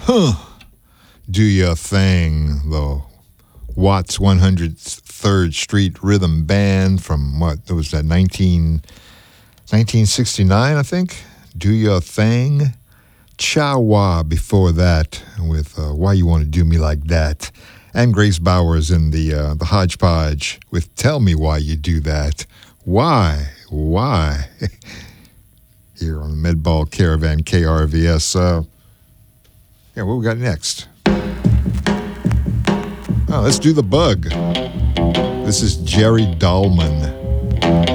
Do Your Thing, the Watts 103rd Street Rhythm Band from what was that, 1969, I think? Do Your Thing. Cha-Wa before that with Why You Want to Do Me Like That. And Grace Bowers in the Hodgepodge with Tell Me Why You Do That. Why? Here on the Medball Caravan KRVS. Yeah, what we got next? Oh, let's do The Bug. This is Jerry Dahlman.